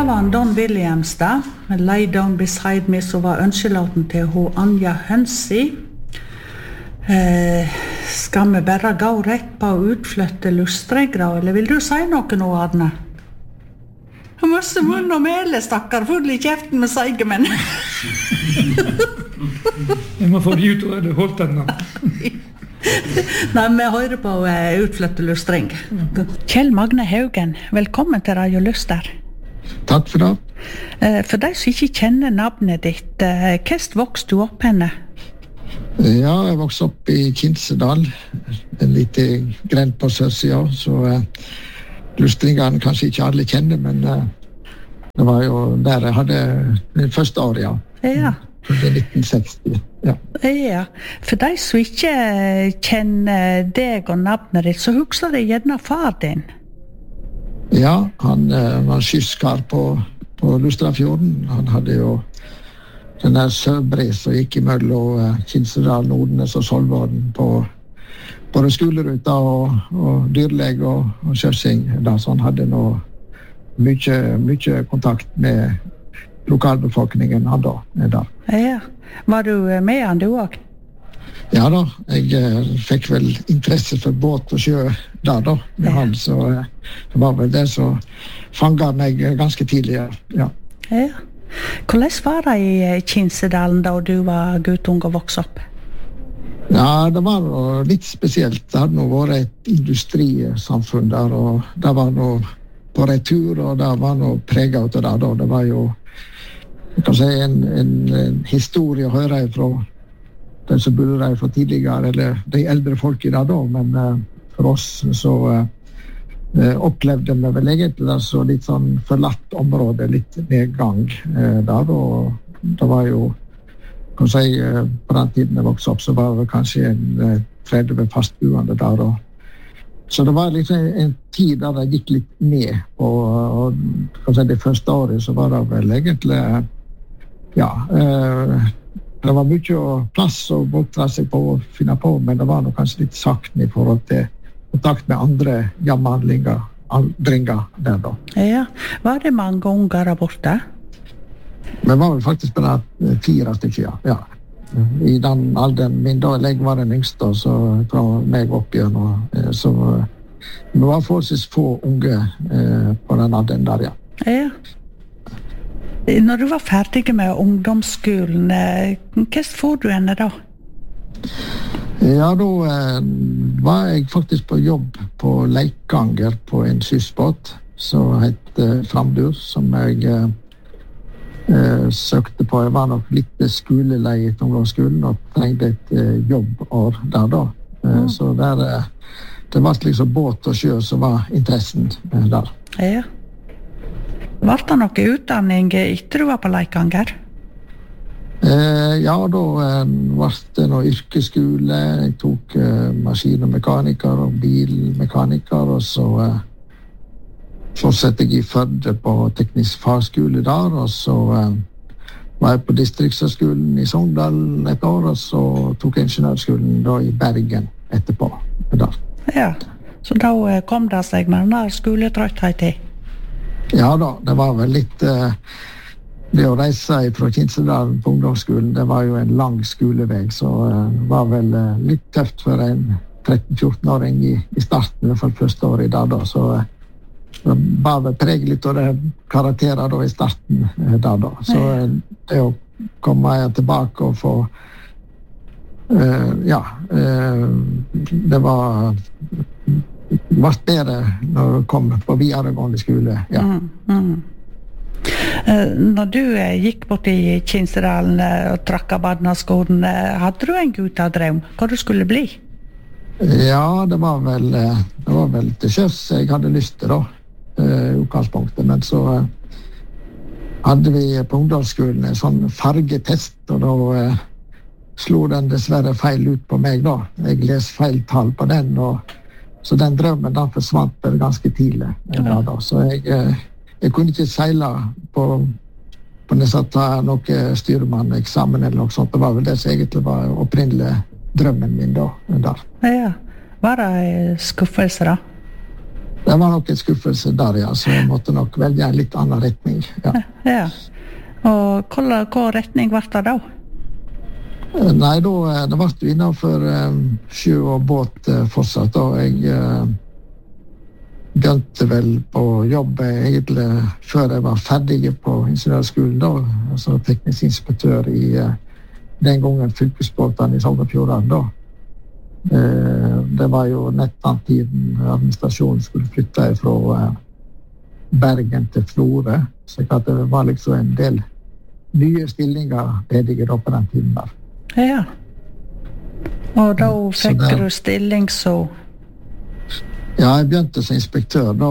var en Don Williams da, med Lay Down Beside Me, som var ønskelåten til hun Anja Hønsi. Skal vi bare gå rett på å utflytte Lustregra, eller vil du si noe nå, Arne? Masse munn og mele, stakkar, full i kjeften med seigemenn. Jeg må få det ut, og det holdt den da. Nei, vi hører på utflytte Lustring. Kjell Magne Haugen, velkommen til Radio Luster. Takk for det. For de som ikke kjenner navnet ditt, hvordan vokste du opp henne? Ja, jeg vokste opp i Kinsedal, en liten grend på sørsida, så Lustringene kanskje ikke alle kjenner, men det var jo der jeg hadde min første år, ja. Ja. Det 1960, ja. Ja, for de som ikke kjenner deg og navnet ditt, så husker de gjerne far din. Ja, han var skyskar på Lustrafjorden. Han hadde jo den der Søbris som gikk imellom Kinsedal, Nordnes og Solvården på både skoleruta og dyrleg og kjørsing. Så han hadde nå mye kontakt med lokalbefolkningen han da der. Ja, var du med han du også? Ja da, jeg fikk vel interesse for båt og sjø der da, med han, så det var vel det som fanget meg ganske tidlig, ja. Ja. Hvordan var det i Kinsedalen da du var guttung og vokste opp? Ja, det var litt spesielt. Det hadde nå vært et industrisamfunn der, og det var nå på retur, og det var nå preget av det da. Det var jo, jeg kan si, en historie å høre fra den som bodde der fra tidligere, eller de eldre folk i det da, men for oss så opplevde vi vel egentlig det så litt sånn forlatt område, litt nedgang der, og det var jo, kan si, på den tiden jeg vokste opp, så var det kanskje en 30 fastboende der, så det var liksom en tid der det gikk litt ned, og kan si, det første året så var det vel egentlig, ja, det var mye plass å boltre seg på og finne på, men det var nok kanskje litt sakten i forhold til kontakt med andre jammehandlinger, aldringer der da. Ja, var det mange unger der borte? Men var vel faktisk bare 4 stykker, ja. I den alderen min da, jeg var den yngste, så fra meg opp igjen, så det var forholdsvis få unge på den alderen der, ja. Ja. Når du var ferdig med ungdomsskolen, hva får du henne da? Ja, da var jeg faktisk på jobb på Leikanger på en skyssbåt som heter Framdur, som jeg søkte på. Jeg var nok litt skolelei i ungdomsskolen og trengte et jobbår der da. Så det var liksom båt og sjø som var interessen der. Ja. Var det noe utdanning etter du var på Leikanger? Ja, da var det noe yrkesskole. Jeg tok maskin- og mekaniker og bilmekaniker, og så fortsatte jeg i Førde på teknisk fagskole der, og så var jeg på distriktshøgskolen i Sogndal et år, og så tok jeg ingeniørskolen da i Bergen etterpå. Der. Ja, så da kom det seg med den der skoletrøtthet i? Ja da, det var vel litt det å reise fra Kinsedal på ungdomsskolen, det var jo en lang skoleveg, så det var vel litt tøft for en 13-14-åring i starten, i hvert fall første året der da, så det var vel preget litt av det karakterer da i starten der da, så det å komme tilbake og få det var bedre når du kom på videregående skole, ja. Når du gikk bort i Kinsedalen og trakk av badnaskolen, hadde du en guttadrøm hva du skulle bli? Ja, det var vel til sjøs jeg hadde lyst til da, i utgangspunktet, men så hadde vi på ungdomsskolen en sånn fargetest, og da slo den dessverre feil ut på meg da. Jeg les feil tall på den, så den drømmen da forsvant vel ganske tidlig. Da. Så jeg kunne ikke seile på nesten ta noe styrmanneksamen eller noe sånt. Det var vel det som egentlig var opprinnelig drømmen min da. Der. Ja, var det skuffelse da? Det var nok en skuffelse der, ja, så jeg måtte nok velge en litt annen retning. Ja. Ja. Og hva retning var det da? Nei, det var jo innenfor sjø og båt fortsatt, og jeg begynte vel på jobb egentlig før jeg var ferdig på ingeniørskolen da, altså teknisk inspektør i den gangen fylkesbåtene i Sogn og Fjordane da. Det var jo nettopp tiden administrasjonen skulle flytte fra Bergen til Florø, så at det var liksom en del nye stillinger ledige da på den tiden der. Ja. Og da fikk du stilling så? Ja, jeg begynte som inspektør da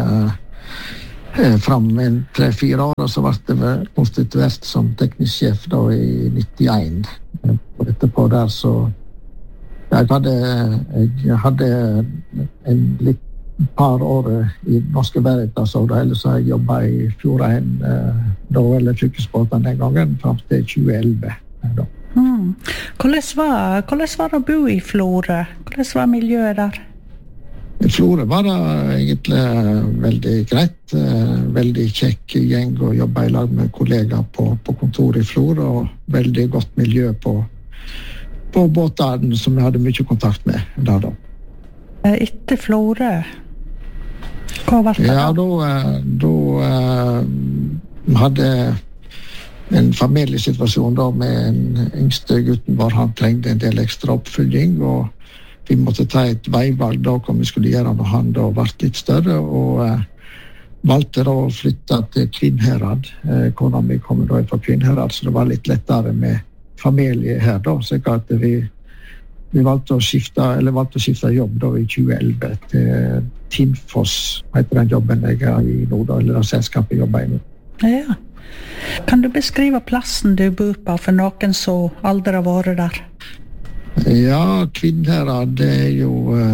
fram i 3-4 år, og så ble jeg konstituert som teknisk sjef da i 91. Og etterpå der så jeg hadde en litt par år i Norske Veritas, og ellers har jeg jobbet i Fjordheim da, eller fylkesbåten den gangen, frem til 2011. Da. Hvordan var det å bo i Florø? Hvordan var miljøet der? I Florø var det egentlig veldig greit, veldig kjekk gjeng å jobbe i lag med kollegaer på kontoret i Florø, og veldig godt miljø på båtene som jeg hadde mye kontakt med der da. Etter Florø, hva var det da? Ja, da hadde en familiesituasjon da med en yngste gutten vår. Han trengte en del ekstra oppfølging, og vi måtte ta et veivalg da hva vi skulle gjøre når han da ble litt større, og valgte da å flytte til Kvinnherad. Kona mi kom da fra Kvinnherad, så det var litt lettere med familie her da, så at vi valgte å skifte jobb da i 2011 til Tinfoss, heter den jobben jeg er i nå da, eller det selskapet jeg jobber i nå. Ja. Kan du beskrive plassen du bor på for noen som aldri har vært der? Ja, Kvinnherad, det er jo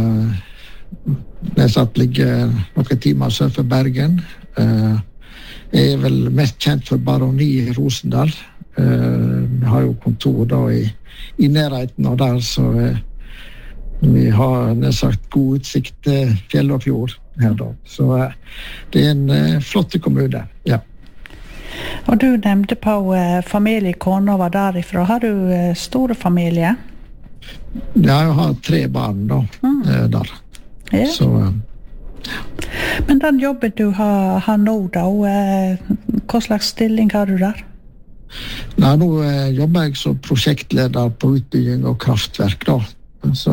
det ligger noen timer sør for Bergen. Jeg er vel mest kjent for Baroni i Rosendal. Vi har jo kontor da i nærheten av der, så vi har nedsagt god utsikt til fjell og fjord her da. Så det er en flott kommune, ja. Og du nevnte på familie, kona var derifra. Har du store familie? Ja, jeg har 3 barn da, der. Ja. Så, Men den jobben du har nå da, hva slags stilling har du der? Nei, nå jobber jeg som prosjektleder på utbygging og kraftverk da. Så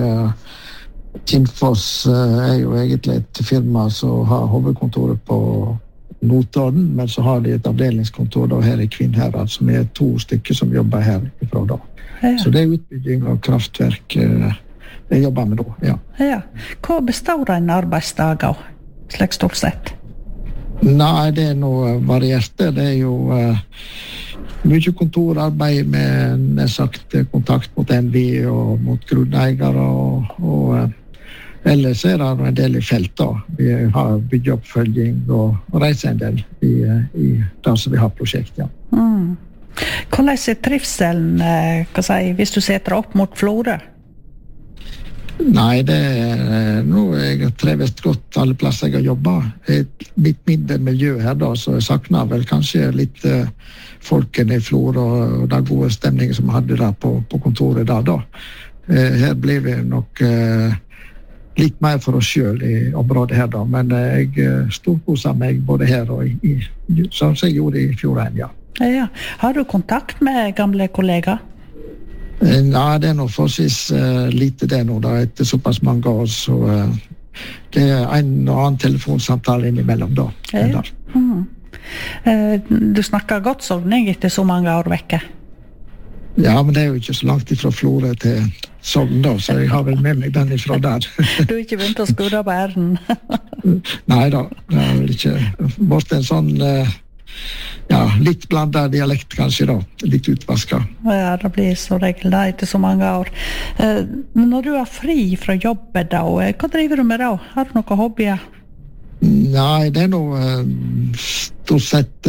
Tinfoss er jo egentlig et firma som har hovedkontoret på Notodden, men så har de et avdelingskontor da her i Kvinnherad, som er 2 stykker som jobber her ifra da. Ja. Så det er utbygging av kraftverk jeg jobber med nå, ja. Ja. Hva består en arbeidsdag av, slik stort sett? Nei, det er noe variert. Det er jo mye kontorarbeid med kontakt mot NV og mot grunneiere, og ellers er det en del i felt da. Vi har byggeoppfølging og reiser en del i det som vi har prosjekt, ja. Hvordan er trivselen, hvis du setter opp mot Florø? Nei, det er noe jeg trives godt alle plasser jeg har jobbet. Et litt mindre miljø her da, så jeg savner vel kanskje litt folkene i Florø og den gode stemningen som vi hadde der på kontoret der da. Her blir vi nok litt mer for oss selv i området her da, men jeg storkoser meg både her og som jeg gjorde i Fjordheim, ja. Ja. Har du kontakt med gamle kollegaer? Nei, det er noe forholdsvis lite det nå da, etter såpass mange år, så det er en og annen telefonsamtale innimellom da. Ja. Du snakker godt sogning etter så mange år vekke? Ja, men det er jo ikke så langt ifra Florø til Sogn da, så jeg har vel med meg den ifra der. Du har ikke begynt å skudde på æren? Nei da, det er vel ikke vært en sånn litt blandet dialekt kanskje da, litt utvasket. Ja, det blir så regel da etter så mange år. Når du er fri fra jobbet da, hva driver du med da? Har du noen hobbyer? Nei, det er noe stort sett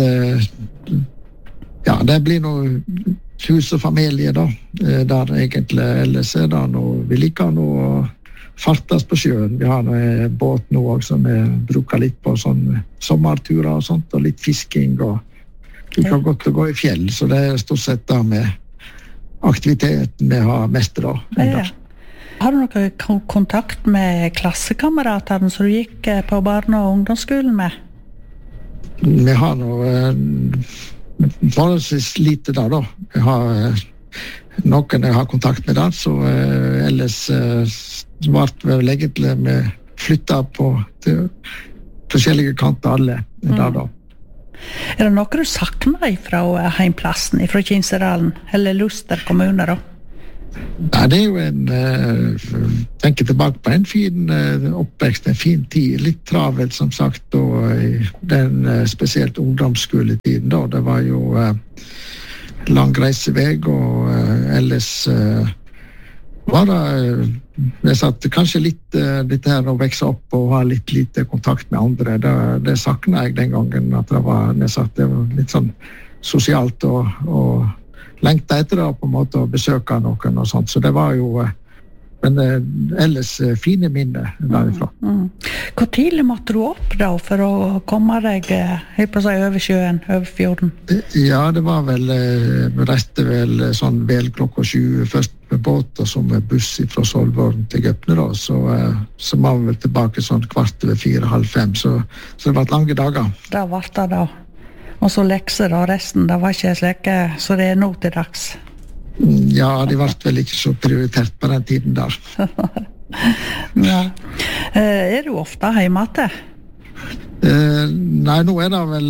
det blir noe hus og familie da, der egentlig ellers er det noe vi liker noe fartes på sjøen. Vi har en båt nå også, som vi bruker litt på sånn sommerturer og sånt, og litt fisking, og liker godt å gå i fjell, så det stort sett da med aktiviteten vi har mest da. Ja. Har du noe kontakt med klassekameratene som du gikk på barne- og ungdomsskolen med? Vi har noe forholdsvis lite da. Jeg har noen jeg har kontakt med der, så ellers ble vel egentlig vi flyttet på til forskjellige kanter alle der da. Er det noe du savner fra heimplassen, fra Kinserdalen, eller Luster kommune da? Nei, det er jo tenker tilbake på en fin oppvekst, en fin tid, litt travelt som sagt, og den spesielt ungdomsskoletiden da, det var jo lang reiseveg, og ellers var det satt kanskje litt her å vekse opp og ha litt lite kontakt med andre. Det savnet jeg den gangen, at det var litt sånn sosialt og lengte etter det på en måte å besøke noen og sånt. Så det var jo men ellers fine minner derifra. Hvor tidlig måtte du opp da for å komme deg over sjøen, over fjorden? Ja, det var vel, vi reiste vel sånn vel klokka 7 først med båt og så med buss fra Solvorn til Gøpne da, så var vi vel tilbake sånn 4:15, 4:30, så det var lange dager. Det var det da. Og så lekser da, resten, det var ikke slekke, så det er nå til dags. Ja, de ble vel ikke så prioritert på den tiden der. Ja. Er du ofte hjemme til? Nei, nå er det vel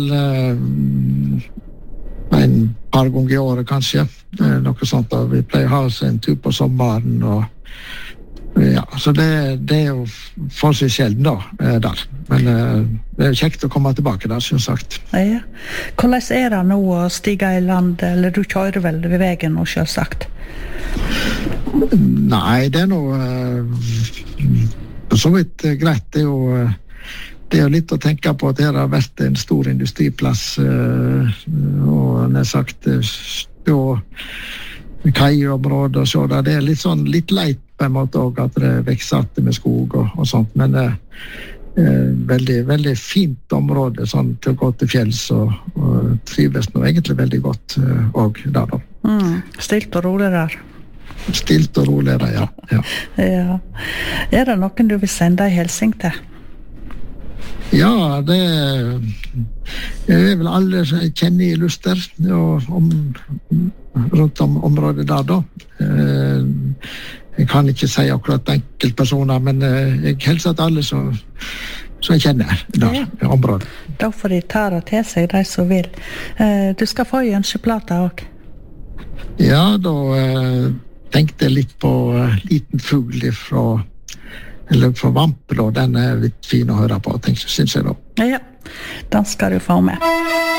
en par ganger i året kanskje. Noe sånt da. Vi pleier å ha oss en tur på sommeren, og ja, så det er jo forholdsvis sjelden da, der. Men det er jo kjekt å komme tilbake der, som sagt. Ja. Hvordan er det nå å stige i land, eller du kjører vel ved veien nå, selvsagt? Nei, det er noe så vidt greit. Det er jo litt å tenke på at det har vært en stor industriplass, og nær sagt kaiområder og så der. Det er litt leit på en måte også, at det vekser att med skog og sånt, men veldig, veldig fint område sånn, til å gå til fjells, og trives nå egentlig veldig godt også der da. Stilt og rolig der. Stilt og rolig der, ja. Ja. Er det noen du vil sende en hilsen til? Ja, det er vel alle som kjenner i Luster, og rundt om området der da. Jeg kan ikke si akkurat enkeltpersoner, men jeg hilser til alle som jeg kjenner der, i området. Da får de ta det til seg, de som vil. Du skal få en ønskeplate også. Ja, da tenkte jeg litt på Liten fugl fra Vampel, og den er litt fin å høre på, synes jeg da. Ja, den skal du få med.